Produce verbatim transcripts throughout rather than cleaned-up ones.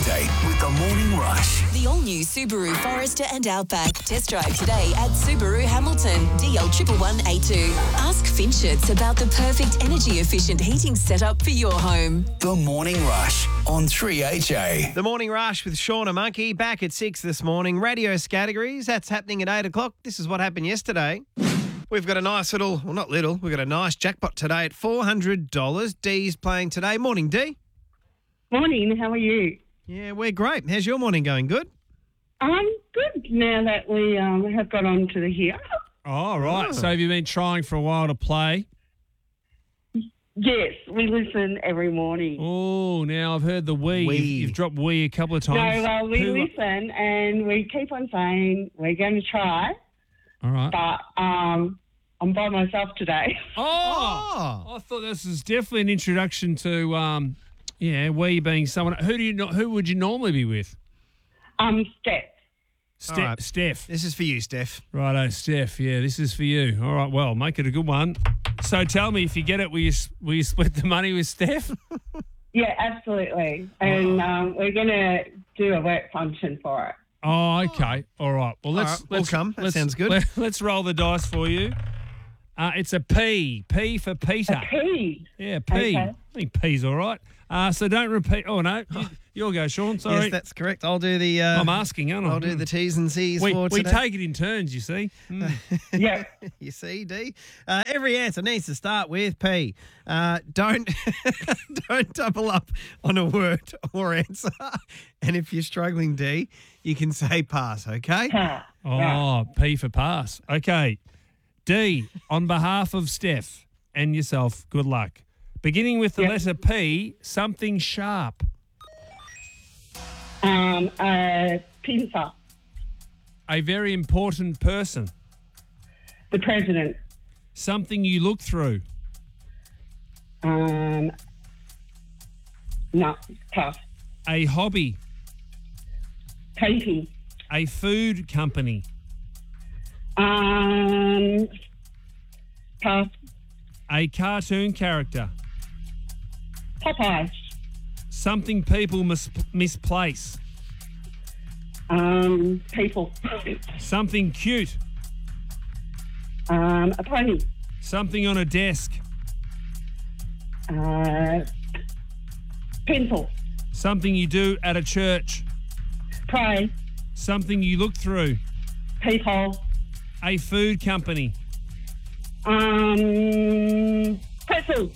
A with the Morning Rush. The all-new Subaru Forester and Outback. Test drive today at Subaru Hamilton, D L one one one eight two. Ask Finchets about the perfect energy-efficient heating setup for your home. The Morning Rush on three H A. The Morning Rush with Shauna Monkey back at six this morning. Radio categories, that's happening at eight o'clock. This is what happened yesterday. We've got a nice little, well, not little, we've got a nice jackpot today at four hundred dollars. Dee's playing today. Morning, Dee. Morning, how are you? Yeah, we're great. How's your morning going? Good? I'm good now that we um, have got on to the here. Oh, right. Oh. So have you been trying for a while to play? Yes, we listen every morning. Oh, now I've heard the we. We. You've, you've dropped we a couple of No, times. well, we Who- listen and we keep on saying we're going to try, All right. but um, I'm by myself today. Oh, Oh. I thought this was definitely an introduction to, um, yeah, we being someone. Who do you know? Who would you normally be with? Um, Steph. Ste- All right. Steph. This is for you, Steph. Righto, Steph. Yeah, this is for you. All right, well, make it a good one. So tell me, if you get it, will you will you split the money with Steph? Yeah, absolutely. And um, we're going to do a work function for it. Oh, okay. All right. Well, let's All right, we'll let's come. That let's- sounds good. Let, let's roll the dice for you. Uh, it's a P. P for Peter. P. Yeah, P. Okay. I think P's all right. Uh, so don't repeat. Oh no, you, you'll go, Sean. Sorry, Yes, that's correct. I'll do the... Uh, I'm asking, aren't I? I'll do the T's and C's We, for we today. take it in turns, you see. Mm. Yeah. You see, D. Uh, every answer needs to start with P. Uh, don't don't double up on a word or answer. And if you're struggling, D, you can say pass. Okay. Huh. Right. Oh, P for pass. Okay. D, on behalf of Steph and yourself, good luck. Beginning with the Yep. letter P, something sharp. Um, a pincer. A very important person. The president. Something you look through. Um, no, tough. A hobby. Painting. A food company. Um, pass. A cartoon character. Popeye. Something people mis- misplace. Um, people. Something cute. Um, a pony. Something on a desk. Uh, pencil. Something you do at a church. Pray. Something you look through. Peephole. A food company. Um, pretzel.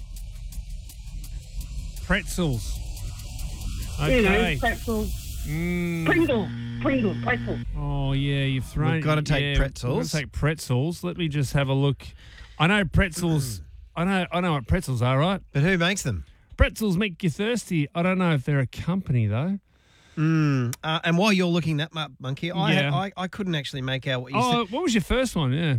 Pretzels. You know, Okay. pretzels. Mm. Pringles. Pringles. Pretzels. Oh, yeah, you've thrown... We've gotta take yeah, pretzels. We've got to take pretzels. Let me just have a look. I know pretzels... I know I know what pretzels are, right? But who makes them? Pretzels make you thirsty. I don't know if they're a company, though. Mm. Uh, and while you're looking that up, Monkey, I, Yeah. I I couldn't actually make out what you Oh, said. what was your first one? Yeah.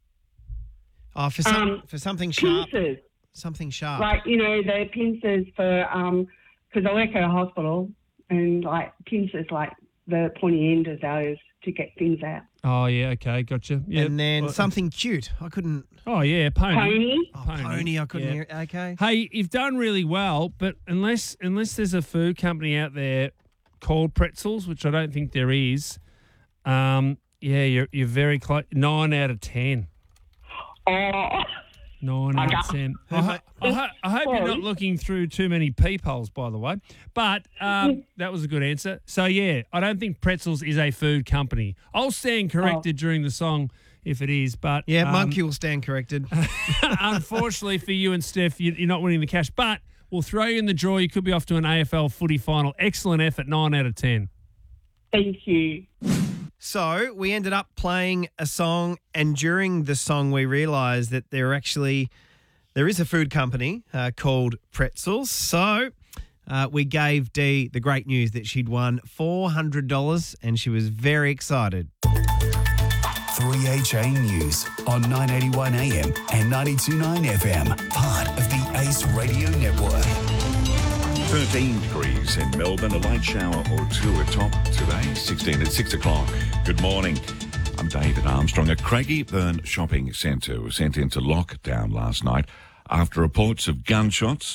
Oh, for some Um, for something sharp. Pincers. Something sharp. Like, you know, the pincers for, um, because I work at a hospital and, like, pincers, like the pointy end of those to get things out. Oh, yeah, okay, gotcha. Yeah. And then Well, something cute. I couldn't. Oh, yeah, pony. Pony. Oh, Pony. pony. I couldn't Yeah. hear. Okay. Hey, you've done really well, but unless unless there's a food company out there called Pretzels, which I don't think there is, um, yeah, you're you're very close. Nine out of ten. Oh, Nine I out of got- ten. I, ho- I, ho- I hope you're not Sorry. looking through too many peepholes, by the way. But um, that was a good answer. So yeah, I don't think Pretzels is a food company. I'll stand corrected during the song if it is, but Yeah, um, Monkey will stand corrected. unfortunately for you and Steph, you, you're not winning the cash. But we'll throw you in the draw. You could be off to an A F L footy final. Excellent effort. Nine out of ten. thank you. So we ended up playing a song, and during the song, we realised that there actually there is a food company uh, called Pretzels. So uh, we gave Dee the great news that she'd won four hundred dollars, and she was very excited. three H A News on nine eighty-one A M and ninety-two point nine F M, part of the Ace Radio Network. thirteen degrees in Melbourne, a light shower or two atop today, sixteen at six o'clock. Good morning. I'm David Armstrong. A Craigieburn shopping centre was sent into lockdown last night after reports of gunshots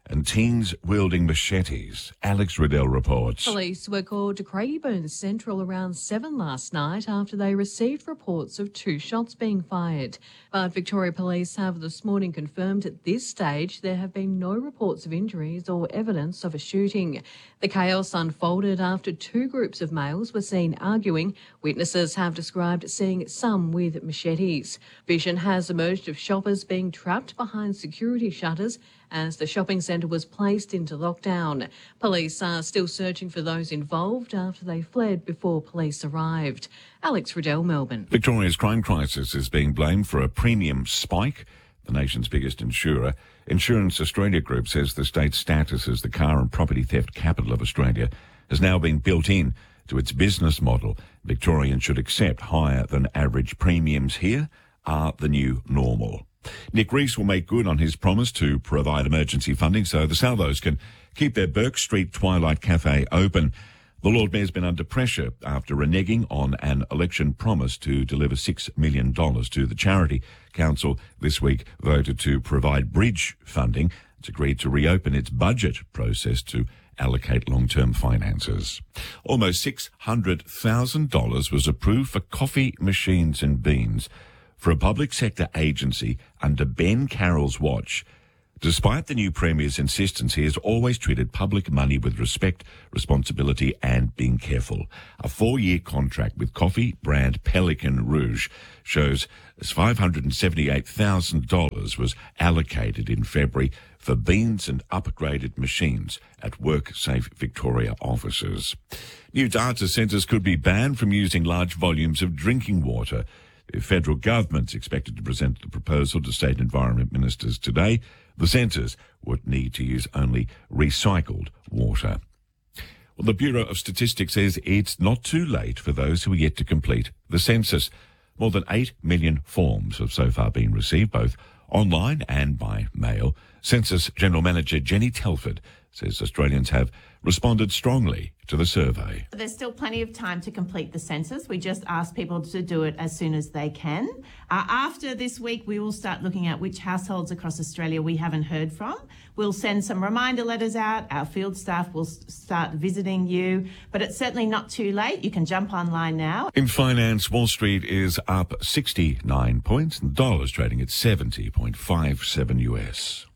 and teens wielding machetes. Alex Riddell reports. Police were called to Craigieburn Central around seven last night after they received reports of two shots being fired. But Victoria Police have this morning confirmed at this stage there have been no reports of injuries or evidence of a shooting. The chaos unfolded after two groups of males were seen arguing. Witnesses have described seeing some with machetes. Vision has emerged of shoppers being trapped behind security shutters as the shopping centre was placed into lockdown. Police are still searching for those involved after they fled before police arrived. Alex Riddell, Melbourne. Victoria's crime crisis is being blamed for a premium spike. The nation's biggest insurer, Insurance Australia Group, says the state's status as the car and property theft capital of Australia has now been built in to its business model. Victorians should accept higher than average premiums here are the new normal. Nick Rees will make good on his promise to provide emergency funding so the Salvos can keep their Burke Street Twilight Cafe open. The Lord Mayor's been under pressure after reneging on an election promise to deliver six million dollars to the charity. Council this week voted to provide bridge funding. It's agreed to reopen its budget process to allocate long-term finances. Almost six hundred thousand dollars was approved for coffee machines and beans for a public sector agency under Ben Carroll's watch. Despite the new Premier's insistence, he has always treated public money with respect, responsibility and being careful. A four-year contract with coffee brand Pelican Rouge shows as five hundred seventy-eight thousand dollars was allocated in February for beans and upgraded machines at WorkSafe Victoria offices. New data centres could be banned from using large volumes of drinking water. The federal government's expected to present the proposal to state environment ministers today. The centres would need to use only recycled water. Well, the Bureau of Statistics says it's not too late for those who are yet to complete the census. More than eight million forms have so far been received, both online and by mail. Census General Manager Jenny Telford says Australians have responded strongly to the survey. There's still plenty of time to complete the census. We just ask people to do it as soon as they can. Uh, after this week, we will start looking at which households across Australia we haven't heard from. We'll send some reminder letters out. Our field staff will s- start visiting you, but it's certainly not too late. You can jump online now. In finance, Wall Street is up sixty-nine points and the dollar's trading at seventy point five seven U S.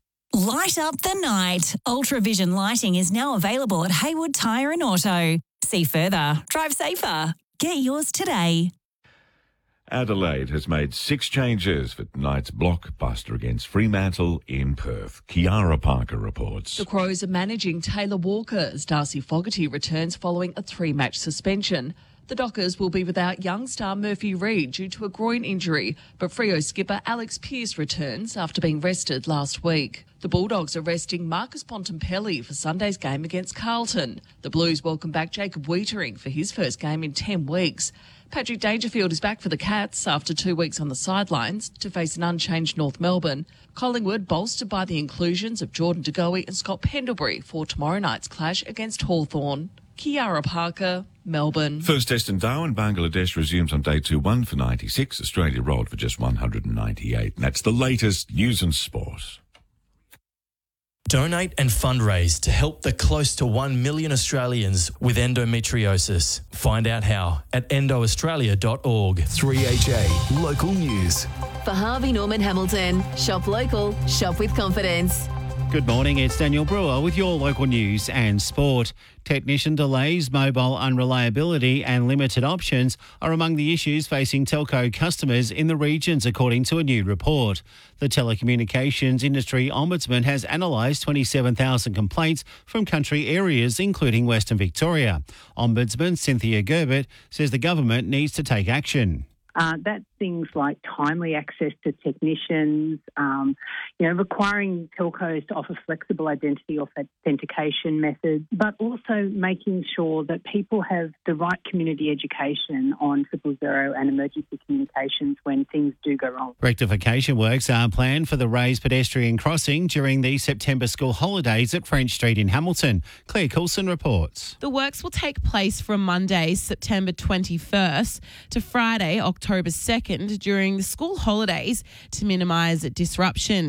Light up the night. Ultravision lighting is now available at Haywood Tyre and Auto. See further. Drive safer. Get yours today. Adelaide has made six changes for tonight's blockbuster against Fremantle in Perth. Kiara Parker reports. The Crows are managing Taylor Walker as Darcy Fogarty returns following a three-match suspension. The Dockers will be without young star Murphy Reid due to a groin injury, but Freo skipper Alex Pearce returns after being rested last week. The Bulldogs are resting Marcus Bontempelli for Sunday's game against Carlton. The Blues welcome back Jacob Wiedering for his first game in ten weeks. Patrick Dangerfield is back for the Cats after two weeks on the sidelines to face an unchanged North Melbourne. Collingwood bolstered by the inclusions of Jordan De Goey and Scott Pendlebury for tomorrow night's clash against Hawthorn. Kiara Parker, Melbourne. First test in Darwin, Bangladesh resumes on day two, one for ninety-six. Australia rolled for just one hundred ninety-eight. And that's the latest news and sport. Donate and fundraise to help the close to one million Australians with endometriosis. Find out how at endo australia dot org. three H A Local News. For Harvey Norman Hamilton, shop local, shop with confidence. Good morning, it's Daniel Brewer with your local news and sport. Technician delays, mobile unreliability and limited options are among the issues facing telco customers in the regions, according to a new report. The Telecommunications Industry Ombudsman has analysed twenty-seven thousand complaints from country areas, including Western Victoria. Ombudsman Cynthia Gerbert says the government needs to take action. Uh, that's things like timely access to technicians, um, you know, requiring telcos to offer flexible identity authentication methods, but also making sure that people have the right community education on triple zero and emergency communications when things do go wrong. Rectification works are planned for the raised pedestrian crossing during the September school holidays at French Street in Hamilton. Claire Coulson reports. The works will take place from Monday, September twenty-first to Friday, October second, during the school holidays to minimise disruption.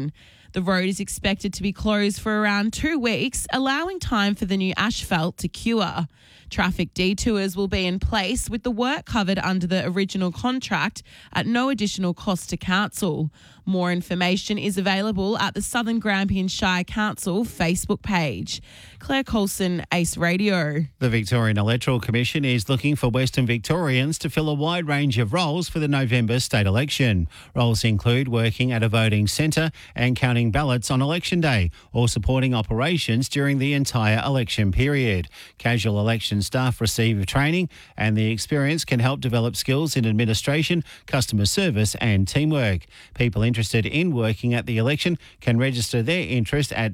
The road is expected to be closed for around two weeks, allowing time for the new asphalt to cure. Traffic detours will be in place with the work covered under the original contract at no additional cost to council. More information is available at the Southern Grampian Shire Council Facebook page. Claire Coulson, Ace Radio. The Victorian Electoral Commission is looking for Western Victorians to fill a wide range of roles for the November state election. Roles include working at a voting centre and counting ballots on election day, or supporting operations during the entire election period. Casual election staff receive training, and the experience can help develop skills in administration, customer service and teamwork. People interested in working at the election can register their interest at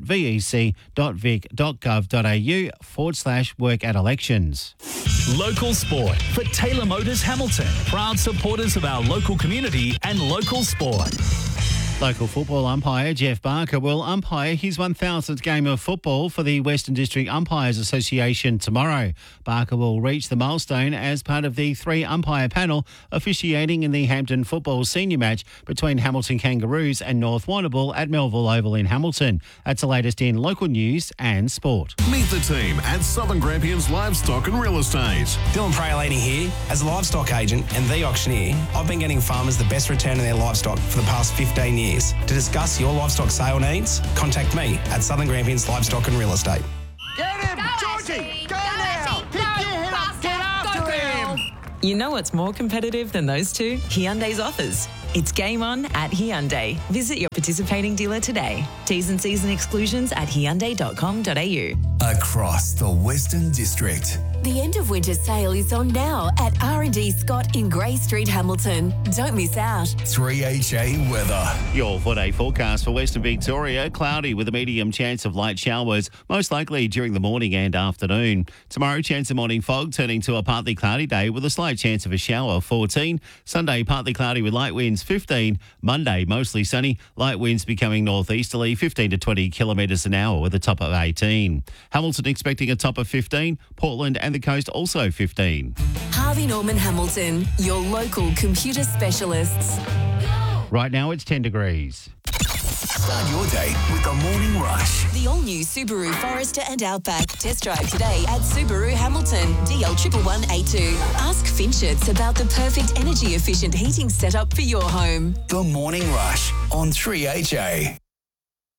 vec.vic.gov.au forward slash work at elections. Local sport for Taylor Motors Hamilton. Proud supporters of our local community and local sport. Local football umpire Jeff Barker will umpire his one thousandth game of football for the Western District Umpires Association tomorrow. Barker will reach the milestone as part of the three umpire panel officiating in the Hampton football senior match between Hamilton Kangaroos and North Warrnambool at Melville Oval in Hamilton. That's the latest in local news and sport. Meet the team at Southern Grampians Livestock and Real Estate. Dylan Pralani here. As a livestock agent and the auctioneer, I've been getting farmers the best return on their livestock for the past fifteen years. To discuss your livestock sale needs, contact me at Southern Grampians Livestock and Real Estate. Get him! Georgie! Go now! Pick your head up! Get after him! You know what's more competitive than those two? Hyundai's offers. It's game on at Hyundai. Visit your participating dealer today. T's and C's and exclusions at hyundai dot com dot a u. Across the Western District. The end of winter sale is on now at R and D Scott in Grey Street, Hamilton. Don't miss out. three H A weather. Your four-day forecast for Western Victoria, cloudy with a medium chance of light showers, most likely during the morning and afternoon. Tomorrow, chance of morning fog turning to a partly cloudy day with a slight chance of a shower, fourteen. Sunday, partly cloudy with light winds, fifteen. Monday, mostly sunny, light winds becoming northeasterly, fifteen to twenty kilometres an hour with a top of eighteen. Hamilton expecting a top of fifteen. Portland and the coast also fifteen. Harvey Norman Hamilton, your local computer specialists. Right now it's ten degrees. Start your day with the Morning Rush. The all-new Subaru Forester and Outback. Test drive today at Subaru Hamilton, D L one one one eight two. Ask Finchets about the perfect energy-efficient heating setup for your home. The Morning Rush on three H A.